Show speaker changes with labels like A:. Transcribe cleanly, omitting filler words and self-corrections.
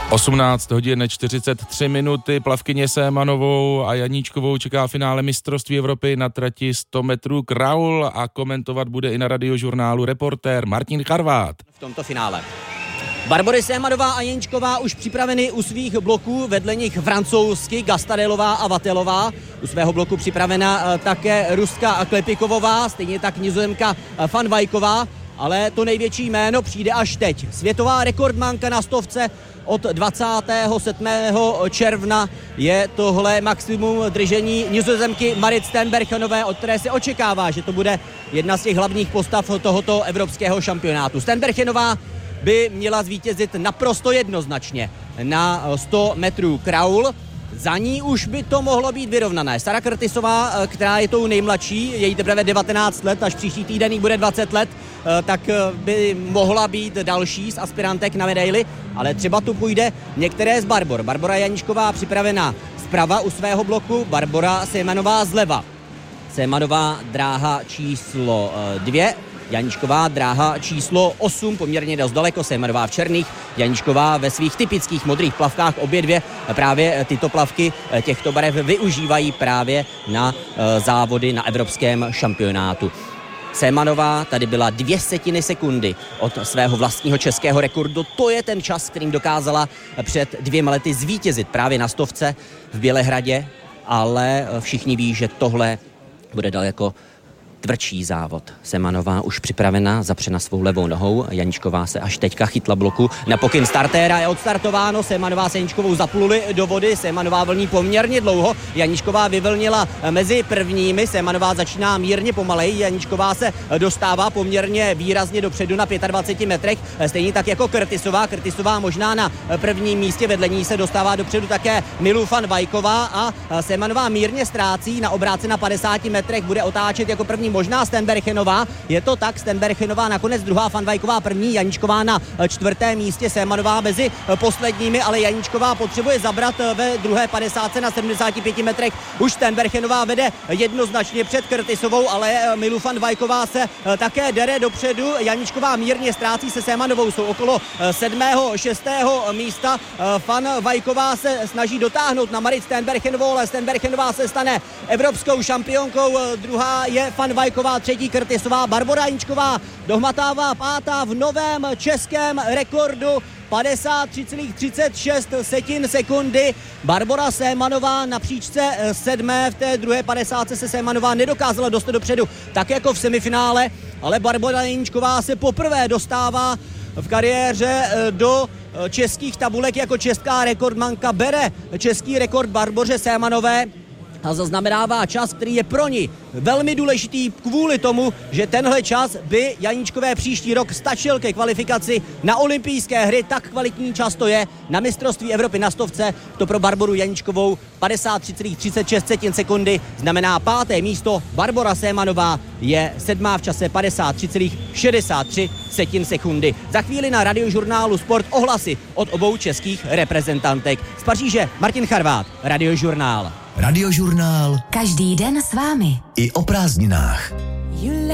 A: 18 hodin 43 minuty, plavkyně Sémanovou a Janíčkovou čeká finále mistrovství Evropy na trati 100 metrů kraul a komentovat bude i na Radiožurnálu reportér Martin Charvát.
B: V tomto finále Barbory Sémanová a Janíčková už připraveny u svých bloků, vedle nich francouzsky Gastadelová a Vatelová. U svého bloku připravena také Ruska Klepikovová, stejně tak Nizozemka Van Vajková, ale to největší jméno přijde až teď. Světová rekordmanka na stovce od 27. června je tohle maximum držení Nizozemky Marit Steenbergenové, od které se očekává, že to bude jedna z těch hlavních postav tohoto evropského šampionátu. Steenbergenová by měla zvítězit naprosto jednoznačně na 100 metrů kraul. Za ní už by to mohlo být vyrovnané. Sara Curtisová, která je tou nejmladší, je jí teprve 19 let, až příští týden jí bude 20 let, tak by mohla být další z aspirantek na medaili, ale třeba tu půjde některé z Barbor. Barbora Janíčková připravena zprava u svého bloku, Barbora Sémanová zleva. Sémanová dráha číslo 2, Janíčková dráha číslo 8, poměrně dost daleko, Sémanová v černých, Janíčková ve svých typických modrých plavkách, obě dvě právě tyto plavky těchto barev využívají právě na závody na evropském šampionátu. Sémanová tady byla 0,02 sekundy od svého vlastního českého rekordu. To je ten čas, kterým dokázala před 2 lety zvítězit právě na stovce v Bělehradě, ale všichni ví, že tohle bude daleko tvrdší závod. Sémanová už připravena, zapřena svou levou nohou, Janíčková se až teďka chytla bloku. Na pokyn startéra je odstartováno, Sémanová s Janíčkovou zapluli do vody, Sémanová vlní poměrně dlouho, Janíčková vyvlnila mezi prvními, Sémanová začíná mírně pomalej, Janíčková se dostává poměrně výrazně dopředu na 25 metrech, stejně tak jako Curtisová. Curtisová možná na prvním místě, vedle ní se dostává dopředu také Milou van Vajková a Sémanová mírně ztrácí, na obráce na 50 metrech bude otáčet jako první možná Steenbergenová. Je to tak, Steenbergenová nakonec druhá, Van Vajková první, Janíčková na 4. místě, Sémanová mezi posledními, ale Janíčková potřebuje zabrat ve druhé 50 na 75 metrech. Už Steenbergenová vede jednoznačně před Curtisovou, ale Milou van Vajková se také dere dopředu. Janíčková mírně ztrácí se Sémanovou, jsou okolo 7. 6. místa. Van Vajková se snaží dotáhnout na Marit Steenbergenovou, ale Steenbergenová se stane evropskou šampionkou. Druhá je Van Vajková, třetí Curtisová, Barbora Janíčková dohmatává 5. v novém českém rekordu 53,36 sekundy. Barbora Sémanová na příčce 7. v té druhé 50 se Sémanová nedokázala dostat dopředu, tak jako v semifinále, ale Barbora Janíčková se poprvé dostává v kariéře do českých tabulek jako česká rekordmanka, bere český rekord Barboře Sémanové a zaznamenává čas, který je pro ní velmi důležitý kvůli tomu, že tenhle čas by Janíčkové příští rok stačil ke kvalifikaci na olympijské hry, tak kvalitní čas to je na mistrovství Evropy na stovce. To pro Barboru Janíčkovou 53,36 sekundy znamená 5. místo. Barbora Sémanová je 7. v čase 53,63 sekundy. Za chvíli na Radiožurnálu Sport ohlasy od obou českých reprezentantek. Z Paříže Martin Charvát, Radiožurnál.
C: Radiožurnál.
D: Každý den s vámi.
C: I o prázdninách.